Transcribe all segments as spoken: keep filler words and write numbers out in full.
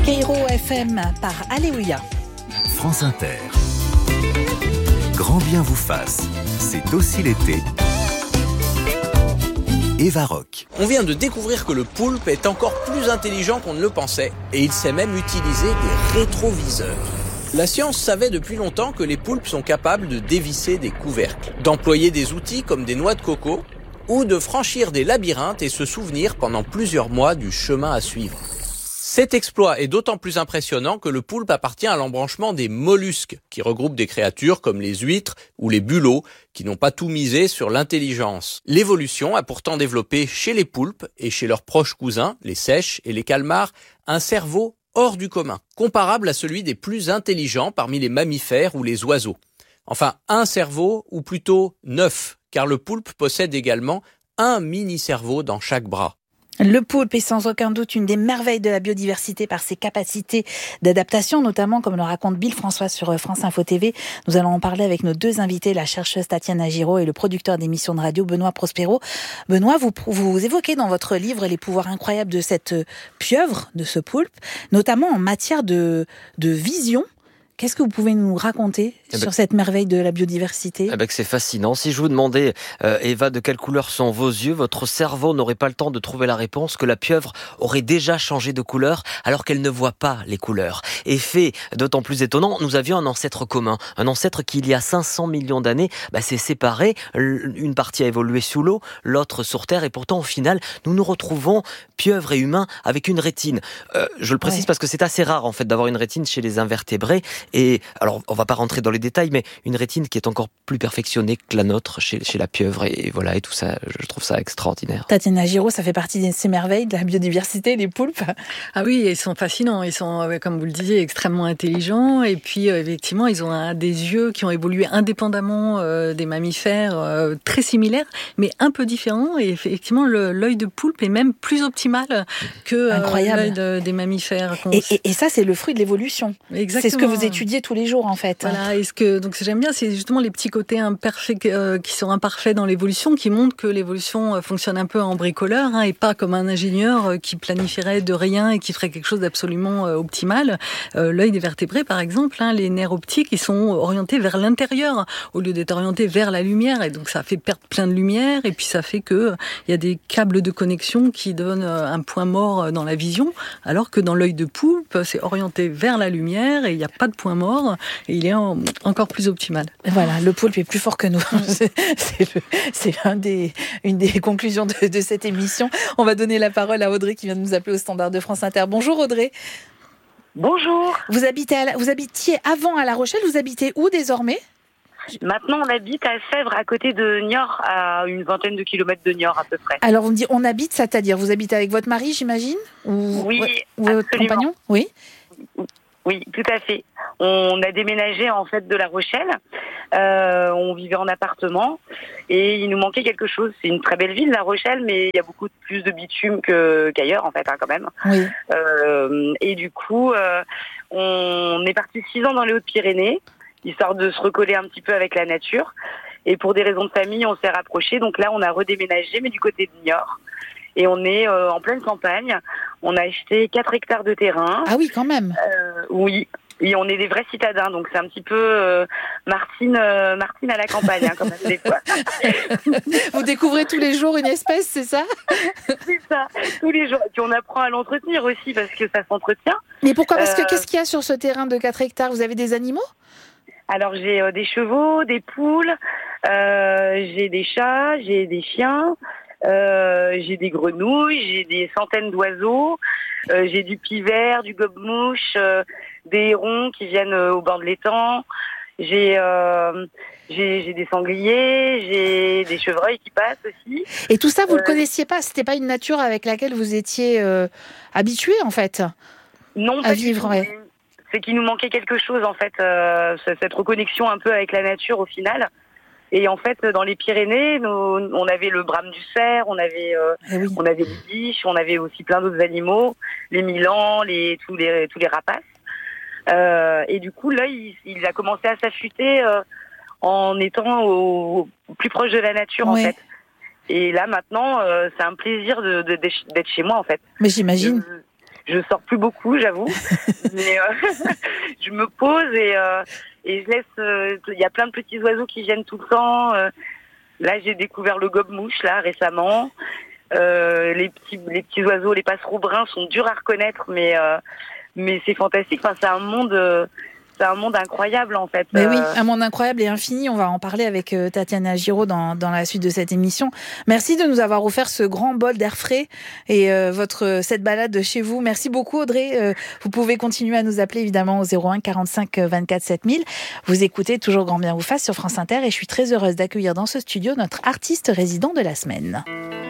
Cairo F M par Alléluia. France Inter. Grand bien vous fasse, c'est aussi l'été. Eva Rock. On vient de découvrir que le poulpe est encore plus intelligent qu'on ne le pensait et il sait même utiliser des rétroviseurs. La science savait depuis longtemps que les poulpes sont capables de dévisser des couvercles, d'employer des outils comme des noix de coco ou de franchir des labyrinthes et se souvenir pendant plusieurs mois du chemin à suivre. Cet exploit est d'autant plus impressionnant que le poulpe appartient à l'embranchement des mollusques, qui regroupent des créatures comme les huîtres ou les bulots, qui n'ont pas tout misé sur l'intelligence. L'évolution a pourtant développé chez les poulpes et chez leurs proches cousins, les seiches et les calmars, un cerveau hors du commun, comparable à celui des plus intelligents parmi les mammifères ou les oiseaux. Enfin, un cerveau, ou plutôt neuf, car le poulpe possède également un mini-cerveau dans chaque bras. Le poulpe est sans aucun doute une des merveilles de la biodiversité par ses capacités d'adaptation, notamment comme le raconte Bill François sur France Info T V. Nous allons en parler avec nos deux invités, la chercheuse Tatiana Giraud et le producteur d'émissions de radio Benoît Prospero. Benoît, vous, vous évoquez dans votre livre les pouvoirs incroyables de cette pieuvre, de ce poulpe, notamment en matière de, de vision. Qu'est-ce que vous pouvez nous raconter eh sur ben, cette merveille de la biodiversité ? Eh ben que c'est fascinant. Si je vous demandais, euh, Eva, de quelle couleur sont vos yeux, votre cerveau n'aurait pas le temps de trouver la réponse, que la pieuvre aurait déjà changé de couleur alors qu'elle ne voit pas les couleurs. Et fait d'autant plus étonnant, nous avions un ancêtre commun, un ancêtre qui, il y a cinq cents millions d'années, bah, s'est séparé. Une partie a évolué sous l'eau, l'autre sur Terre, et pourtant, au final, nous nous retrouvons, pieuvres et humains, avec une rétine. Euh, je le précise ouais. parce que c'est assez rare, en fait, d'avoir une rétine chez les invertébrés. Et alors, on va pas rentrer dans les détails, mais une rétine qui est encore plus perfectionnée que la nôtre chez, chez la pieuvre. Et voilà, et tout ça, je trouve ça extraordinaire. Tatiana Giraud, ça fait partie de ces merveilles de la biodiversité, les poulpes. Ah oui, ils sont fascinants. Ils sont, comme vous le disiez, extrêmement intelligents. Et puis, euh, effectivement, ils ont un, des yeux qui ont évolué indépendamment euh, des mammifères, euh, très similaires, mais un peu différents. Et effectivement, le, l'œil de poulpe est même plus optimal que euh, l'œil de, des mammifères. Et, et, et ça, c'est le fruit de l'évolution. Exactement. C'est ce que vous étudiez tous les jours, en fait. Voilà. Et ce que donc j'aime bien, c'est justement les petits côtés imperfects euh, qui sont imparfaits dans l'évolution, qui montrent que l'évolution fonctionne un peu en bricoleur, hein, et pas comme un ingénieur euh, qui planifierait de rien et qui ferait quelque chose d'absolument euh, optimal. Euh, l'œil des vertébrés, par exemple, hein, les nerfs optiques, ils sont orientés vers l'intérieur au lieu d'être orientés vers la lumière, et donc ça fait perdre plein de lumière, et puis ça fait que il y a des câbles de connexion qui donnent un point mort dans la vision, alors que dans l'œil de poulpe, c'est orienté vers la lumière et il n'y a pas de point mort. Et il est en, encore plus optimal. Voilà, le poulpe est plus fort que nous. c'est c'est, le, c'est un des, une des conclusions de, de cette émission. On va donner la parole à Audrey qui vient de nous appeler au standard de France Inter. Bonjour Audrey. Bonjour. Vous, habitez à la, vous habitiez avant à La Rochelle, vous habitez où désormais ? Maintenant, on habite à Sèvres, à côté de Niort, à une vingtaine de kilomètres de Niort à peu près. Alors, on dit on habite, c'est-à-dire vous habitez avec votre mari, j'imagine ? Ou, Oui, ou votre compagnon ? Oui. Oui, tout à fait. On a déménagé en fait de La Rochelle. Euh, on vivait en appartement et il nous manquait quelque chose. C'est une très belle ville, La Rochelle, mais il y a beaucoup plus de bitume que, qu'ailleurs en fait, hein, quand même. Oui. Euh, et du coup, euh, on est parti six ans dans les Hautes-Pyrénées, histoire de se recoller un petit peu avec la nature. Et pour des raisons de famille, on s'est rapprochés. Donc là, on a redéménagé, mais du côté de Niort. Et on est euh, en pleine campagne. On a acheté quatre hectares de terrain. Ah oui, quand même. Euh, oui. Et on est des vrais citadins, donc c'est un petit peu euh, Martine, euh, Martine à la campagne, hein, quand même, des fois. Vous découvrez tous les jours une espèce, c'est ça ? C'est ça, tous les jours. Et puis on apprend à l'entretenir aussi, parce que ça s'entretient. Mais pourquoi ? Parce que euh... qu'est-ce qu'il y a sur ce terrain de quatre hectares ? Vous avez des animaux ? Alors j'ai euh, des chevaux, des poules, euh, j'ai des chats, j'ai des chiens... Euh, j'ai des grenouilles, j'ai des centaines d'oiseaux, euh, j'ai du pivert, du gobe-mouche, euh, des hérons qui viennent euh, au bord de l'étang, j'ai, euh, j'ai, j'ai des sangliers, j'ai des chevreuils qui passent aussi. Et tout ça, vous ne euh, le connaissiez pas ? C'était pas une nature avec laquelle vous étiez euh, habitué, en fait, non, à vivre, ouais. C'est qu'il nous manquait quelque chose, en fait, euh, cette reconnexion un peu avec la nature au final. Et en fait, dans les Pyrénées, nous, on avait le brame du cerf, on avait, euh, eh oui. on avait les biches, on avait aussi plein d'autres animaux, les milans, les tous les tous les rapaces. Euh, et du coup, l'œil, il, il a commencé à s'affûter euh, en étant au, au plus proche de la nature, ouais. en fait. Et là, maintenant, euh, c'est un plaisir de, de, d'être chez moi, en fait. Mais j'imagine. Euh, je sors plus beaucoup, j'avoue. Mais euh, je me pose et, euh, et je laisse... Il euh, y a plein de petits oiseaux qui viennent tout le temps. Euh, là, j'ai découvert le gobe-mouche, là, récemment. Euh, les, petits, les petits oiseaux, les passereaux bruns sont durs à reconnaître, mais, euh, mais c'est fantastique. Enfin, c'est un monde... Euh, C'est un monde incroyable en fait. Mais oui, un monde incroyable et infini. On va en parler avec euh, Tatiana Giraud dans, dans la suite de cette émission. Merci de nous avoir offert ce grand bol d'air frais et euh, votre cette balade de chez vous. Merci beaucoup Audrey. Euh, vous pouvez continuer à nous appeler évidemment au zéro un quarante-cinq vingt-quatre sept mille. Vous écoutez toujours Grand Bien vous fasse sur France Inter et je suis très heureuse d'accueillir dans ce studio notre artiste résident de la semaine.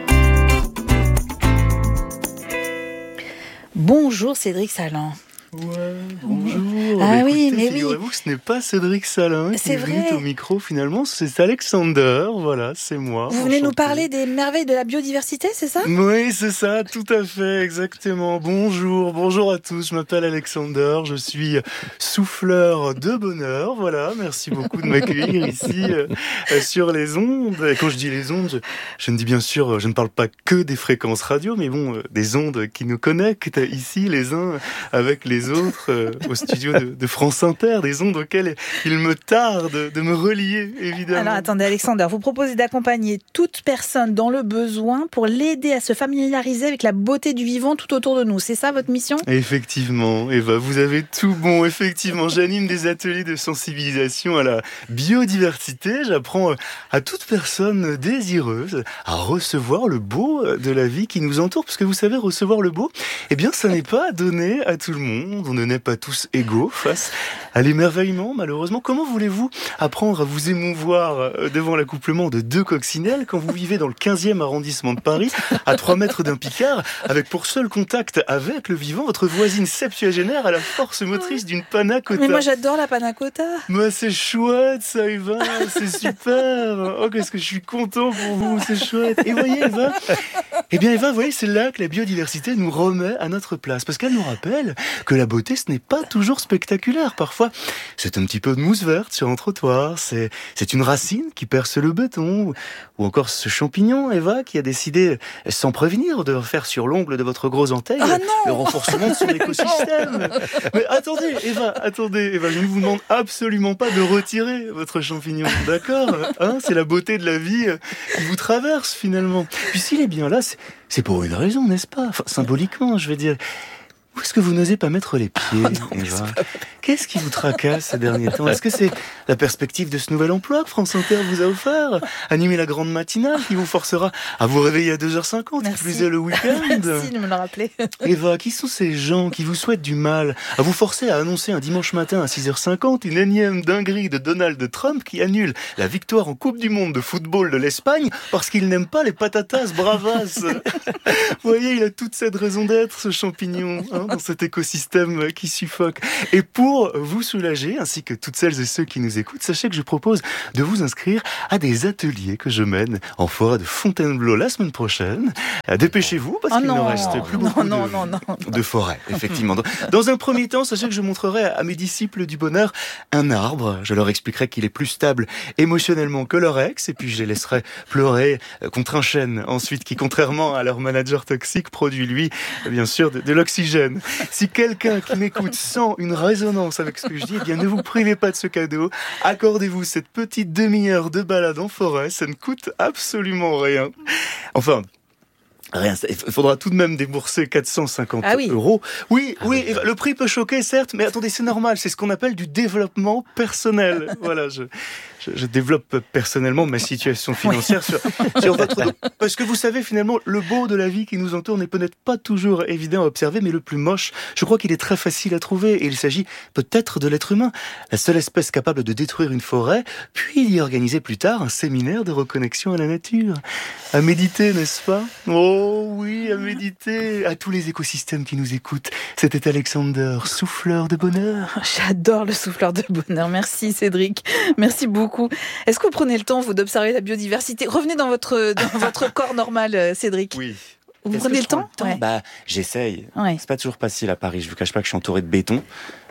Bonjour Cédric Salan. Ouais, bonjour. Ah bah, oui, écoutez, mais figurez-vous oui. que ce n'est pas Cédric Salin qui C'est est venu vrai. au micro finalement, c'est Alexander, voilà, c'est moi. Vous venez enchanté. nous parler des merveilles de la biodiversité, c'est ça ? Oui, c'est ça, tout à fait, exactement. Bonjour, bonjour à tous, je m'appelle Alexander, je suis souffleur de bonheur, voilà, merci beaucoup de m'accueillir ici euh, sur les ondes. Et quand je dis les ondes, je, je ne dis bien sûr, je ne parle pas que des fréquences radio, mais bon, euh, des ondes qui nous connectent ici les uns avec les autres euh, au studio de, de France Inter, des ondes auxquelles il me tarde de me relier, évidemment. Alors attendez Alexander, vous proposez d'accompagner toute personne dans le besoin pour l'aider à se familiariser avec la beauté du vivant tout autour de nous. C'est ça votre mission ? Effectivement, Eva, vous avez tout bon. Effectivement, j'anime des ateliers de sensibilisation à la biodiversité. J'apprends à toute personne désireuse à recevoir le beau de la vie qui nous entoure. Parce que vous savez, recevoir le beau, eh bien, ça n'est pas donné à tout le monde. On ne naît pas tous égaux face à l'émerveillement, malheureusement. Comment voulez-vous apprendre à vous émouvoir devant l'accouplement de deux coccinelles quand vous vivez dans le quinzième arrondissement de Paris, à trois mètres d'un Picard, avec pour seul contact avec le vivant votre voisine septuagénaire à la force motrice d'une panna cotta. Mais moi j'adore la panna cotta. Moi c'est chouette ça Eva, c'est super. Oh qu'est-ce que je suis content pour vous, c'est chouette. Et voyez Eva, eh bien Eva, vous voyez, c'est là que la biodiversité nous remet à notre place, parce qu'elle nous rappelle que la beauté ce n'est pas toujours spectaculaire. Parfois c'est un petit peu de mousse verte sur un trottoir, c'est, c'est une racine qui perce le béton, ou encore ce champignon Eva qui a décidé sans prévenir de faire sur l'ongle de votre gros orteil Ah le renforcement de son écosystème. Mais attendez Eva, attendez Eva, je ne vous demande absolument pas de retirer votre champignon, d'accord, hein, c'est la beauté de la vie qui vous traverse finalement. Puis s'il est bien là, c'est, c'est pour une raison, n'est-ce pas, enfin, symboliquement, je veux dire. Où est-ce que vous n'osez pas mettre les pieds, oh non, Eva ? Qu'est-ce qui vous tracasse ces derniers temps ? Est-ce que c'est la perspective de ce nouvel emploi que France Inter vous a offert ? Animer la grande matinale qui vous forcera à vous réveiller à deux heures cinquante, qui plus est le week-end ? Merci de me le rappeler. Eva, qui sont ces gens qui vous souhaitent du mal, à vous forcer à annoncer un dimanche matin à six heures cinquante une énième dinguerie de Donald Trump qui annule la victoire en Coupe du Monde de football de l'Espagne parce qu'il n'aime pas les patatas bravas ? Vous voyez, il a toute cette raison d'être, ce champignon, hein, dans cet écosystème qui suffoque. Et pour vous soulager, ainsi que toutes celles et ceux qui nous écoutent, sachez que je propose de vous inscrire à des ateliers que je mène en forêt de Fontainebleau la semaine prochaine. Dépêchez-vous, parce Oh qu'il non, ne reste plus non, beaucoup non, de, non, non. de forêt, effectivement. Dans un premier temps, sachez que je montrerai à mes disciples du bonheur un arbre. Je leur expliquerai qu'il est plus stable émotionnellement que leur ex, et puis je les laisserai pleurer contre un chêne, ensuite, qui, contrairement à leur manager toxique, produit, lui, bien sûr, de, de l'oxygène. Si quelqu'un qui m'écoute sent une résonance avec ce que je dis, eh bien ne vous privez pas de ce cadeau. Accordez-vous cette petite demi-heure de balade en forêt, ça ne coûte absolument rien. Enfin... Rien, il faudra tout de même débourser quatre cent cinquante ah oui. euros. Oui, ah oui, oui, le prix peut choquer, certes, mais attendez, c'est normal, c'est ce qu'on appelle du développement personnel. Voilà, je, je, je développe personnellement ma situation financière oui. sur, sur votre dos. Parce que vous savez, finalement, le beau de la vie qui nous entoure n'est peut-être pas toujours évident à observer, mais le plus moche, je crois qu'il est très facile à trouver, et il s'agit peut-être de l'être humain, la seule espèce capable de détruire une forêt, puis d'y organiser plus tard un séminaire de reconnexion à la nature. À méditer, n'est-ce pas ? Oh Oh oui, à méditer, à tous les écosystèmes qui nous écoutent. C'était Alexander, souffleur de bonheur. J'adore le souffleur de bonheur. Merci Cédric, merci beaucoup. Est-ce que vous prenez le temps, vous, d'observer la biodiversité ? Revenez dans votre, dans votre corps normal, Cédric. Oui. Vous Est-ce prenez que le temps, le temps ouais. Bah, j'essaye. Ouais. C'est pas toujours facile à Paris. Je vous cache pas que je suis entouré de béton.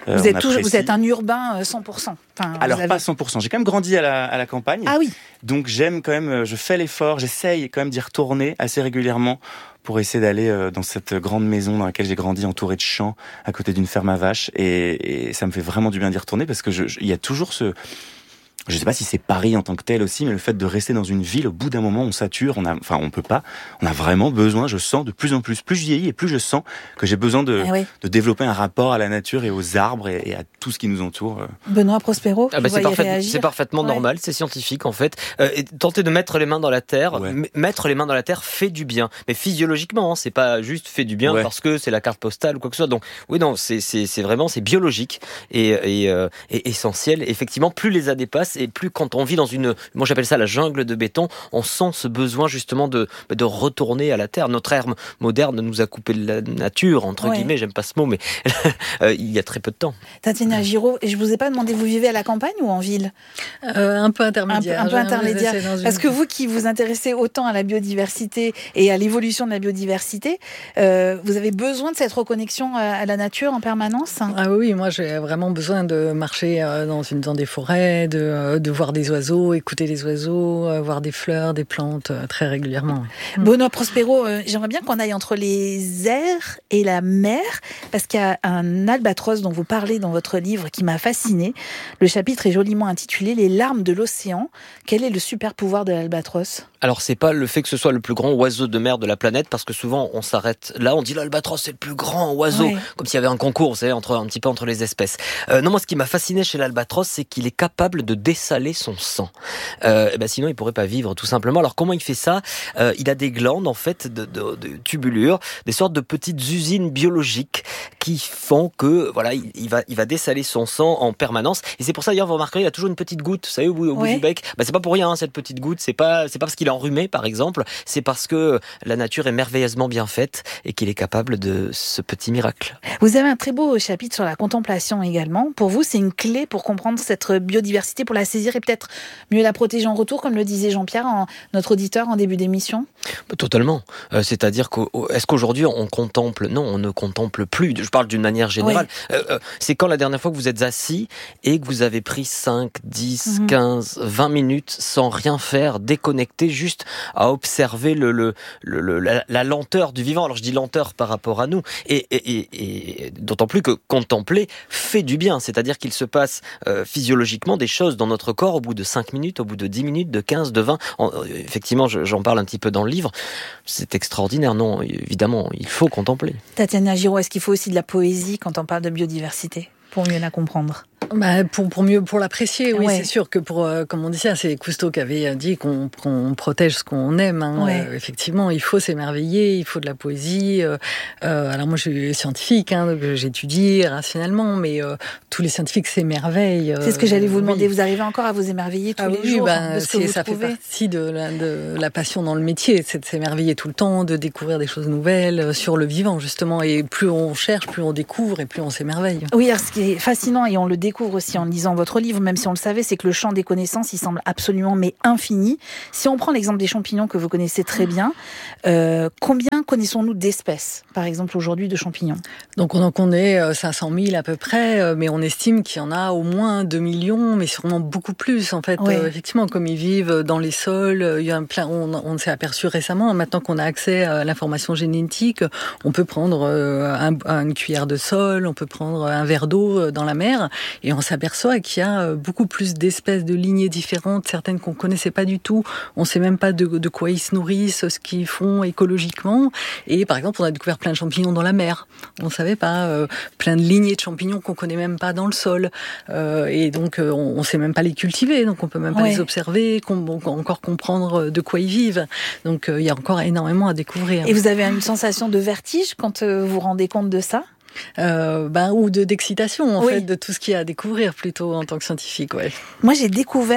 Euh, vous, êtes toujours, apprécie. vous êtes un urbain euh, cent pour cent. Enfin, Alors avez... pas cent pour cent, j'ai quand même grandi à la, à la campagne. Ah oui. Donc j'aime quand même, je fais l'effort, j'essaye quand même d'y retourner assez régulièrement pour essayer d'aller dans cette grande maison dans laquelle j'ai grandi, entourée de champs, à côté d'une ferme à vaches. Et, et ça me fait vraiment du bien d'y retourner parce que je, je, il y a toujours ce... Je sais pas si c'est Paris en tant que tel aussi, mais le fait de rester dans une ville, au bout d'un moment, on sature, on a, enfin, on peut pas. On a vraiment besoin, je sens de plus en plus, plus je vieillis et plus je sens que j'ai besoin de, eh oui. de développer un rapport à la nature et aux arbres et, et à tout ce qui nous entoure. Benoît Prospero, ah bah c'est, parfait, c'est parfaitement ouais. normal, c'est scientifique en fait. Euh, et tenter de mettre les mains dans la terre, ouais. m- mettre les mains dans la terre fait du bien, mais physiologiquement, hein, c'est pas juste fait du bien ouais. parce que c'est la carte postale ou quoi que ce soit. Donc oui, non, c'est, c'est, c'est vraiment c'est biologique et, et, euh, et essentiel. Effectivement, plus les années passent et plus quand on vit dans une, moi j'appelle ça la jungle de béton, on sent ce besoin justement de, de retourner à la terre. Notre ère moderne nous a coupé de la nature, entre ouais. guillemets, j'aime pas ce mot, mais il y a très peu de temps. Tatiana Giraud, je vous ai pas demandé, vous vivez à la campagne ou en ville ? euh, Un peu intermédiaire. Un peu, un peu intermédiaire. Parce que vous qui vous intéressez autant à la biodiversité et à l'évolution de la biodiversité, euh, vous avez besoin de cette reconnexion à la nature en permanence ? Ah oui, moi j'ai vraiment besoin de marcher dans, une, dans des forêts, de, de voir des oiseaux, écouter les oiseaux, euh, voir des fleurs, des plantes euh, très régulièrement. Benoît Prospero, euh, j'aimerais bien qu'on aille entre les airs et la mer, parce qu'il y a un albatros dont vous parlez dans votre livre qui m'a fasciné. Le chapitre est joliment intitulé « Les larmes de l'océan ». Quel est le super pouvoir de l'albatros ? Alors c'est pas le fait que ce soit le plus grand oiseau de mer de la planète, parce que souvent on s'arrête là, on dit l'albatros c'est le plus grand oiseau, ouais. comme s'il y avait un concours, vous savez, entre, un petit peu entre les espèces. Euh, non, moi ce qui m'a fasciné chez l'albatros, c'est qu'il est capable de dessaler son sang. Euh, et ben sinon il pourrait pas vivre tout simplement. Alors comment il fait ça ? euh, Il a des glandes en fait de, de, de tubulures, des sortes de petites usines biologiques qui font que voilà il, il va il va dessaler son sang en permanence. Et c'est pour ça d'ailleurs vous remarquerez il a toujours une petite goutte, vous savez au bout, au bout ouais. du bec. Ben, c'est pas pour rien hein, cette petite goutte. C'est pas c'est pas parce qu'il est enrhumé par exemple. C'est parce que la nature est merveilleusement bien faite et qu'il est capable de ce petit miracle. Vous avez un très beau chapitre sur la contemplation également. Pour vous c'est une clé pour comprendre cette biodiversité, pour la saisir et peut-être mieux la protéger en retour, comme le disait Jean-Pierre, en, notre auditeur, en début d'émission ? Totalement. Euh, c'est-à-dire que est-ce qu'aujourd'hui on contemple ? Non, on ne contemple plus. Je parle d'une manière générale. Oui. Euh, euh, c'est quand la dernière fois que vous êtes assis et que vous avez pris cinq, dix, mmh. quinze, vingt minutes sans rien faire, déconnecté, juste à observer le, le, le, le, la, la lenteur du vivant. Alors je dis lenteur par rapport à nous. Et, et, et, et d'autant plus que contempler fait du bien. C'est-à-dire qu'il se passe euh, physiologiquement des choses dans notre corps au bout de cinq minutes, au bout de dix minutes, de quinze, de vingt. En, effectivement, je, j'en parle un petit peu dans le livre. C'est extraordinaire. Non, évidemment, il faut contempler. Tatiana Giraud, est-ce qu'il faut aussi de la poésie quand on parle de biodiversité pour mieux la comprendre ? Bah, pour, pour mieux, pour l'apprécier, oui, ouais. c'est sûr que pour, euh, comme on disait, c'est Cousteau qui avait dit qu'on, qu'on protège ce qu'on aime. Hein. Ouais. Euh, effectivement, il faut s'émerveiller, il faut de la poésie. Euh, euh, alors moi, je suis scientifique, hein, donc j'étudie rationnellement, mais euh, tous les scientifiques s'émerveillent. Euh, c'est ce que j'allais vous demander. Oui. Vous arrivez encore à vous émerveiller tous ah, les oui, jours bah, de ce que vous ça trouvez. fait partie de la, de la passion dans le métier, c'est de s'émerveiller tout le temps, de découvrir des choses nouvelles sur le vivant, justement. Et plus on cherche, plus on découvre et plus on s'émerveille. Oui, alors ce qui est fascinant, et on le découvre aussi en lisant votre livre, même si on le savait, c'est que le champ des connaissances, il semble absolument mais infini. Si on prend l'exemple des champignons que vous connaissez très bien, euh, combien connaissons-nous d'espèces, par exemple aujourd'hui, de champignons ? Donc on en connaît cinq cent mille à peu près, mais on estime qu'il y en a au moins deux millions, mais sûrement beaucoup plus en fait. Ouais. Euh, effectivement, comme ils vivent dans les sols, il y a un plein, on, on s'est aperçu récemment, maintenant qu'on a accès à l'information génétique, on peut prendre un, une cuillère de sol, on peut prendre un verre d'eau dans la mer, et on s'aperçoit qu'il y a beaucoup plus d'espèces, de lignées différentes, certaines qu'on connaissait pas du tout. On ne sait même pas de, de quoi ils se nourrissent, ce qu'ils font écologiquement. Et par exemple, on a découvert plein de champignons dans la mer. On ne savait pas, euh, plein de lignées de champignons qu'on connaît même pas dans le sol. Euh, et donc, euh, on ne sait même pas les cultiver, donc on peut même pas ouais. les observer, com- encore comprendre de quoi ils vivent. Donc, euh, il y a encore énormément à découvrir. Et vous avez une sensation de vertige quand euh, vous vous rendez compte de ça ? Euh, ben, ou de, d'excitation, en oui. fait, de tout ce qu'il y a à découvrir, plutôt, en tant que scientifique, ouais. Moi, j'ai découvert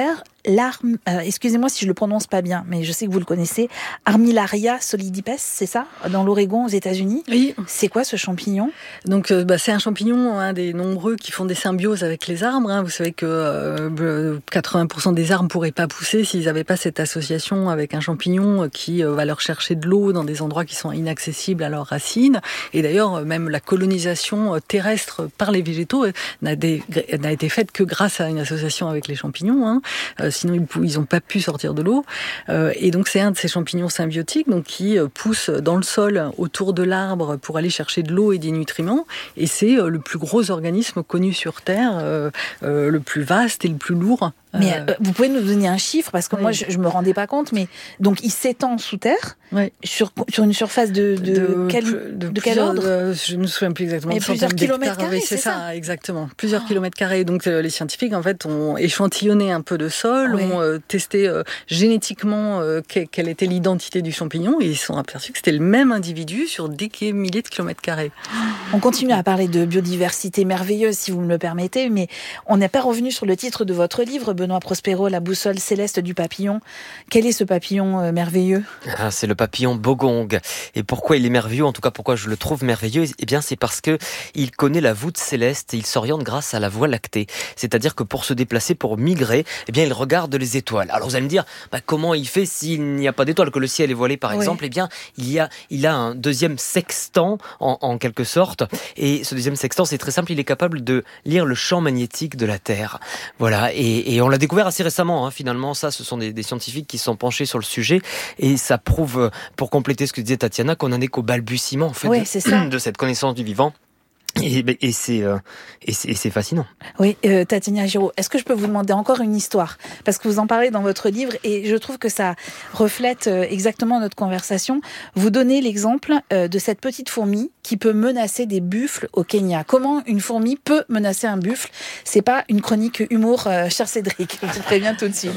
l'arme, euh, excusez-moi si je le prononce pas bien, mais je sais que vous le connaissez, Armillaria solidipes, c'est ça, dans l'Oregon aux États-Unis. Oui. C'est quoi ce champignon? Donc, euh, bah, c'est un champignon, un des nombreux qui font des symbioses avec les arbres. Hein. Vous savez que euh, quatre-vingts pour cent des arbres pourraient pas pousser s'ils n'avaient pas cette association avec un champignon qui euh, va leur chercher de l'eau dans des endroits qui sont inaccessibles à leurs racines. Et d'ailleurs, même la colonisation terrestre par les végétaux n'a, des, n'a été faite que grâce à une association avec les champignons. Hein. Euh, sinon, ils n'ont pas pu sortir de l'eau. Euh, et donc, c'est un de ces champignons symbiotiques donc, qui euh, pousse dans le sol autour de l'arbre pour aller chercher de l'eau et des nutriments. Et c'est euh, le plus gros organisme connu sur Terre, euh, euh, le plus vaste et le plus lourd. Mais euh, vous pouvez nous donner un chiffre, parce que oui. moi, je, je me rendais pas compte, mais donc il s'étend sous terre, oui. sur, sur une surface de, de, de, quel, de, de quel ordre euh, Je ne me souviens plus exactement. Mais plusieurs kilomètres carrés, oui, c'est, c'est ça, ça exactement. Plusieurs oh. kilomètres carrés. Donc euh, les scientifiques, en fait, ont échantillonné un peu de sol, oui. ont euh, testé euh, génétiquement euh, que, quelle était l'identité du champignon, et ils se sont aperçus que c'était le même individu sur des milliers de kilomètres carrés. On continue à parler de biodiversité merveilleuse, si vous me le permettez, mais on n'est pas revenu sur le titre de votre livre, Benoît Prospero, La boussole céleste du papillon. Quel est ce papillon euh, merveilleux? ah, C'est le papillon bogong. Et pourquoi il est merveilleux, en tout cas pourquoi je le trouve merveilleux, eh bien c'est parce que il connaît la voûte céleste et il s'oriente grâce à la Voie lactée. C'est-à-dire que pour se déplacer, pour migrer, eh bien il regarde les étoiles. Alors vous allez me dire, bah, comment il fait s'il n'y a pas d'étoiles, que le ciel est voilé par oui. exemple? Eh bien il y a, il a un deuxième sextant en, en quelque sorte. Et ce deuxième sextant, c'est très simple, il est capable de lire le champ magnétique de la Terre. Voilà, et, et on l'a découvert assez récemment. Hein, finalement, ça, ce sont des, des scientifiques qui se sont penchés sur le sujet et ça prouve, pour compléter ce que disait Tatiana, qu'on en est qu'au balbutiement en fait, oui, de, c'est ça. de cette connaissance du vivant. Et, et, c'est, euh, et, c'est, et c'est fascinant. Oui, euh, Tatiana Giraud, est-ce que je peux vous demander encore une histoire? Parce que vous en parlez dans votre livre et je trouve que ça reflète euh, exactement notre conversation. Vous donnez l'exemple euh, de cette petite fourmi qui peut menacer des buffles au Kenya. Comment une fourmi peut menacer un buffle? C'est pas une chronique humour, euh, cher Cédric, je vous préviens tout de suite.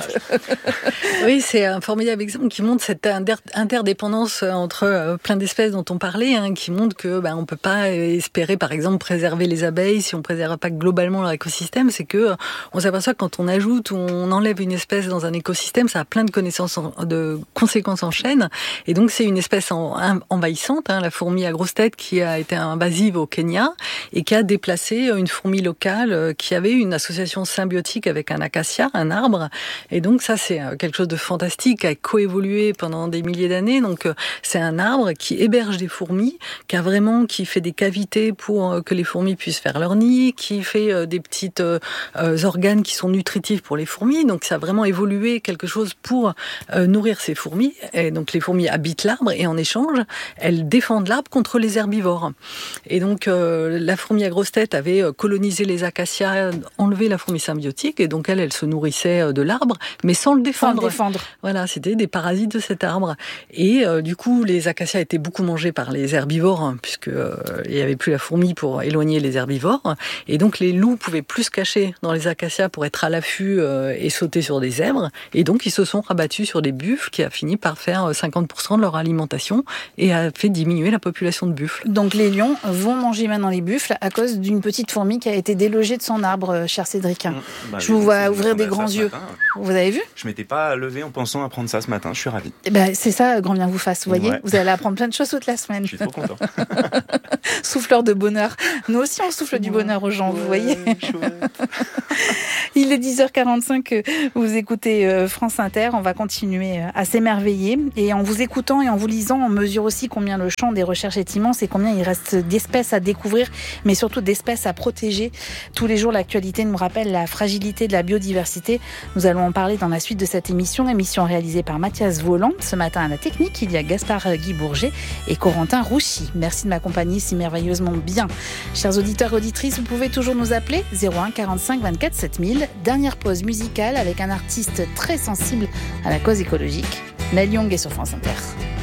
Oui, c'est un formidable exemple qui montre cette interdépendance entre euh, plein d'espèces dont on parlait, hein, qui montre que bah, on peut pas espérer, par exemple, préserver les abeilles si on ne préserve pas globalement leur écosystème. C'est que on s'aperçoit que quand on ajoute ou on enlève une espèce dans un écosystème, ça a plein de, connaissances en, de conséquences en chaîne. Et donc, c'est une espèce en, en, envahissante, hein, la fourmi à grosse tête qui a été invasive au Kenya et qui a déplacé une fourmi locale qui avait une association symbiotique avec un acacia, un arbre. Et donc, ça, c'est quelque chose de fantastique, qui a coévolué pendant des milliers d'années. Donc, c'est un arbre qui héberge des fourmis, qui a vraiment, qui fait des cavités pour que les fourmis puissent faire leur nid, qui fait euh, des petites euh, organes qui sont nutritifs pour les fourmis. Donc ça a vraiment évolué quelque chose pour euh, nourrir ces fourmis. Et donc les fourmis habitent l'arbre et en échange, elles défendent l'arbre contre les herbivores. Et donc euh, la fourmi à grosse tête avait colonisé les acacias, enlevé la fourmi symbiotique et donc elle, elle se nourrissait de l'arbre, mais sans le défendre. Sans le défendre. Voilà, c'était des parasites de cet arbre. Et euh, du coup, les acacias étaient beaucoup mangés par les herbivores, hein, puisque euh, il n'y avait plus la fourmi pour éloigner les herbivores. Et donc, les loups pouvaient plus se cacher dans les acacias pour être à l'affût euh, et sauter sur des zèbres. Et donc, ils se sont rabattus sur des buffles qui a fini par faire cinquante pour cent de leur alimentation et a fait diminuer la population de buffles. Donc, les lions vont manger maintenant les buffles à cause d'une petite fourmi qui a été délogée de son arbre, cher Cédric. Mmh. Bah, je vous vois ouvrir des grands yeux. Matin. Vous avez vu? Je m'étais pas levé en pensant apprendre ça ce matin. Je suis ravi. Et ben, c'est ça, grand bien vous fasse. Vous voyez, ouais. Vous allez apprendre plein de choses toute la semaine. Je suis trop content. Souffleur de bonheur. Nous aussi, on souffle ouais, du bonheur aux gens, ouais, vous voyez. Il est dix heures quarante-cinq, vous écoutez France Inter. On va continuer à s'émerveiller. Et en vous écoutant et en vous lisant, on mesure aussi combien le champ des recherches est immense et combien il reste d'espèces à découvrir, mais surtout d'espèces à protéger. Tous les jours, l'actualité nous rappelle la fragilité de la biodiversité. Nous allons en parler dans la suite de cette émission. Émission réalisée par Mathias Voland. Ce matin, à la technique, il y a Gaspard Guy Bourget et Corentin Rouchy. Merci de m'accompagner si merveilleusement bien. Chers auditeurs et auditrices, vous pouvez toujours nous appeler zéro un quarante-cinq vingt-quatre sept mille. Dernière pause musicale avec un artiste très sensible à la cause écologique. Neil Young est sur France Inter.